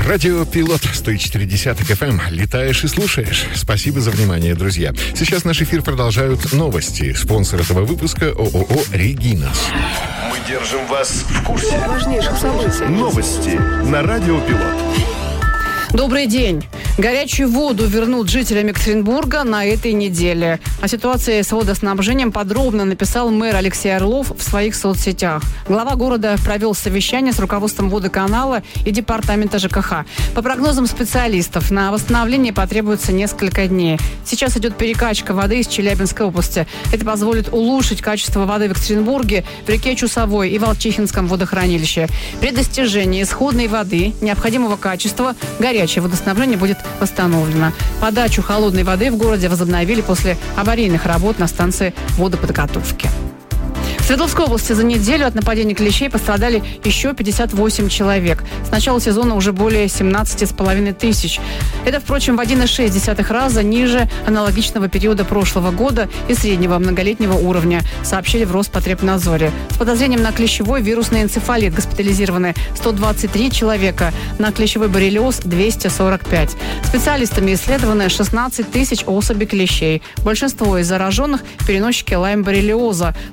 Радио Пилот 104.10 FM. Летаешь и слушаешь. Спасибо за внимание, друзья. Сейчас наш эфир продолжают новости. Спонсор этого выпуска ООО «Регинас». Мы держим вас в курсе важнейших событий. Новости на Радио Пилот. Добрый день. Горячую воду вернут жителям Екатеринбурга на этой неделе. О ситуации с водоснабжением подробно написал мэр Алексей Орлов в своих соцсетях. Глава города провел совещание с руководством водоканала и департамента ЖКХ. По прогнозам специалистов, на восстановление потребуется несколько дней. Сейчас идет перекачка воды из Челябинской области. Это позволит улучшить качество воды в Екатеринбурге, в реке Чусовой и Волчихинском водохранилище. При достижении исходной воды необходимого качества горячее водоснабжение будет восстановлено. Подачу холодной воды в городе возобновили после аварийных работ на станции водоподготовки. В Свердловской области за неделю от нападения клещей пострадали еще 58 человек. С начала сезона уже более 17,5 тысяч. Это, впрочем, в 1,6 раза ниже аналогичного периода прошлого года и среднего многолетнего уровня, сообщили в Роспотребнадзоре. С подозрением на клещевой вирусный энцефалит госпитализированы 123 человека, на клещевой боррелиоз 245. Специалистами исследованы 16 тысяч особей клещей. Большинство из зараженных – переносчики лайм-боррелиоза –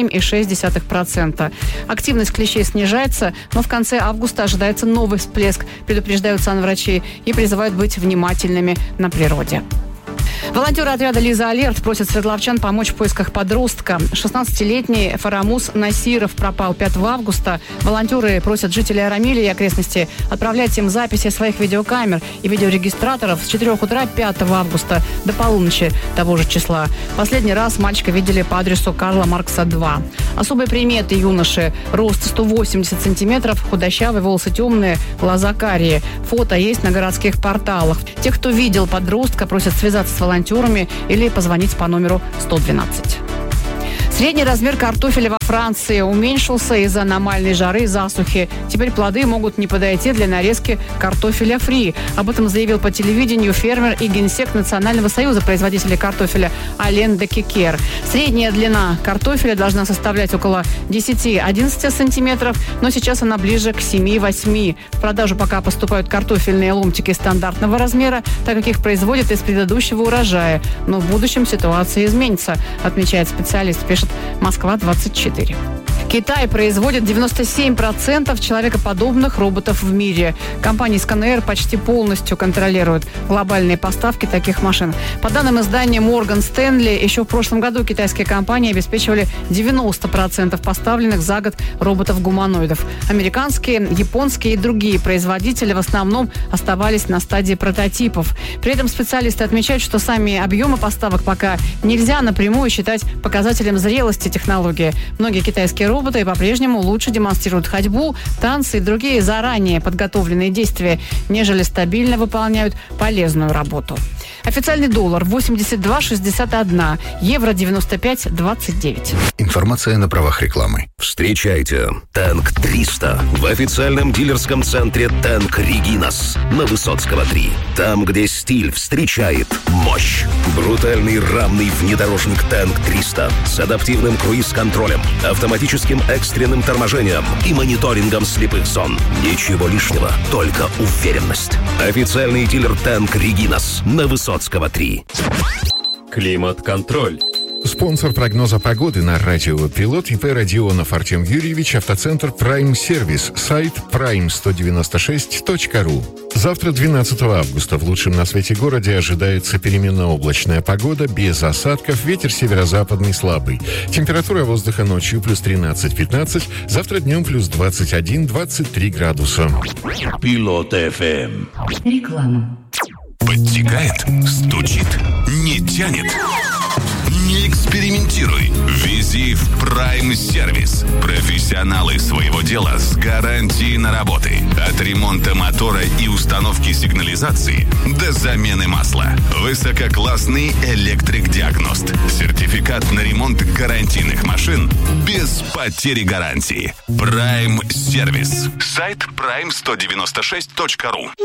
47,6%. Активность клещей снижается, но в конце августа ожидается новый всплеск, предупреждают санврачи и призывают быть внимательными на природе. Волонтеры отряда «Лиза Алерт» просят свердловчан помочь в поисках подростка. 16-летний Фарамус Насиров пропал 5 августа. Волонтеры просят жителей Арамили и окрестностей отправлять им записи своих видеокамер и видеорегистраторов с 4 утра 5 августа до полуночи того же числа. Последний раз мальчика видели по адресу Карла Маркса, 2. Особые приметы юноши: рост 180 сантиметров, худощавые, волосы темные, глаза карие. Фото есть на городских порталах. Тех, кто видел подростка, просят связаться с волонтерами или позвонить по номеру 112. Средний размер картофеля во Франции уменьшился из-за аномальной жары и засухи. Теперь плоды могут не подойти для нарезки картофеля фри. Об этом заявил по телевидению фермер и генсек Национального союза производителей картофеля Ален де Кекер. Средняя длина картофеля должна составлять около 10-11 сантиметров, но сейчас она ближе к 7-8. В продажу пока поступают картофельные ломтики стандартного размера, так как их производят из предыдущего урожая. Но в будущем ситуация изменится, отмечает специалист, пишет Москва-24. Китай производит 97% человекоподобных роботов в мире. Компания Сканэйр почти полностью контролирует глобальные поставки таких машин. По данным издания Morgan Stanley, еще в прошлом году китайские компании обеспечивали 90% поставленных за год роботов-гуманоидов. Американские, японские и другие производители в основном оставались на стадии прототипов. При этом специалисты отмечают, что сами объемы поставок пока нельзя напрямую считать показателем зрелости технологии. Многие китайские роботы по-прежнему лучше демонстрируют ходьбу, танцы и другие заранее подготовленные действия, нежели стабильно выполняют полезную работу. Официальный доллар 82,61, евро 95,29. Информация на правах рекламы. Встречайте Танк 300 в официальном дилерском центре Танк Регинас на Высоцкого 3. Там, где стиль встречает мощь. Брутальный рамный внедорожник Танк 300 с адаптивным круиз-контролем, автоматическим экстренным торможением и мониторингом слепых зон. Ничего лишнего, только уверенность. Официальный дилер Танк Регинас на Высоцкого 3. Климат-контроль. Спонсор прогноза погоды на радио Пилот ИП Родионов Артем Юрьевич, автоцентр Prime Service, сайт prime196.ru. Завтра, 12 августа, в лучшем на свете городе ожидается переменно-облачная погода, без осадков, ветер северо-западный слабый. Температура воздуха ночью плюс 13-15, завтра днем плюс 21-23 градуса. Пилот ФМ. Реклама. Подтекает, стучит, не тянет. Не экспериментируй. Вези в Prime Service. Профессионалы своего дела с гарантией на работы. От ремонта мотора и установки сигнализации до замены масла. Высококлассный электрик-диагност. Сертификат на ремонт гарантийных машин без потери гарантии. Prime Service. Сайт prime196.ru.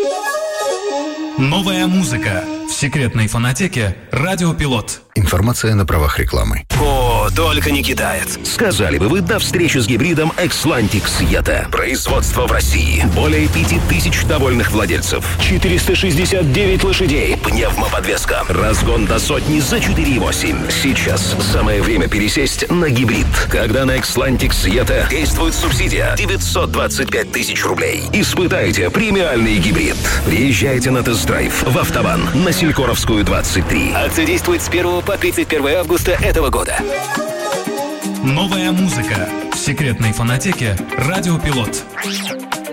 Новая музыка в секретной фонотеке «Радио Пилот». Информация на правах рекламы. Код только не китаец. Сказали бы вы до встречи с гибридом Xlantic Yeta. Производство в России. Более 5000 довольных владельцев. 469 лошадей. Пневмоподвеска. Разгон до сотни за 4,8. Сейчас самое время пересесть на гибрид. Когда на Xlantic Yeta действует субсидия 925 тысяч рублей. Испытайте премиальный гибрид. Приезжайте на тест-драйв в Автобан на Селькоровскую, 23. Акция действует с 1 по 31 августа этого года. Новая музыка в секретной фонотеке «Радио Пилот».